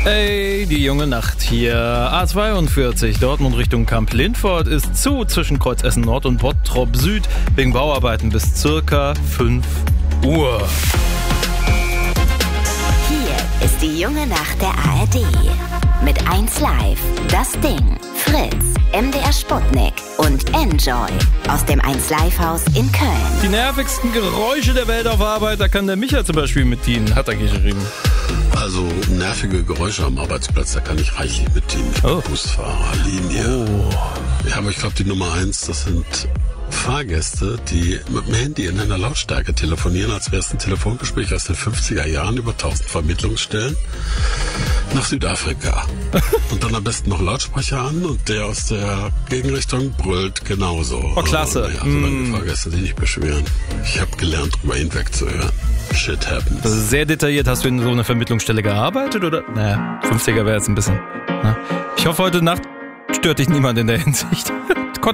Ey, die junge Nacht hier. A42 Dortmund Richtung Kamp-Lindfort ist zu zwischen Kreuz Essen Nord und Bottrop Süd wegen Bauarbeiten bis circa 5 Uhr. Hier ist die junge Nacht der ARD. Mit 1 Live, Das Ding, Fritz, MDR Sputnik und Enjoy aus dem 1 Live Haus in Köln. Die nervigsten Geräusche der Welt auf Arbeit, da kann der Micha zum Beispiel mit dienen, hat er geschrieben. Also nervige Geräusche am Arbeitsplatz, da kann ich reichlich mit dienen. Ich bin Busfahrerlinie. Ja, aber ich glaube, die Nummer 1, das sind Fahrgäste, die mit dem Handy in einer Lautstärke telefonieren, als wäre es ein Telefongespräch aus den 50er Jahren über 1000 Vermittlungsstellen nach Südafrika. Und dann am besten noch Lautsprecher an und der aus der Gegenrichtung brüllt genauso. Oh, klasse. Also die Fahrgäste, die nicht beschweren. Ich habe gelernt, drüber hinwegzuhören. Shit happens. Das ist sehr detailliert. Hast du in so einer Vermittlungsstelle gearbeitet, oder? Naja, 50er wäre jetzt ein bisschen. Na? Ich hoffe, heute Nacht stört dich niemand in der Hinsicht.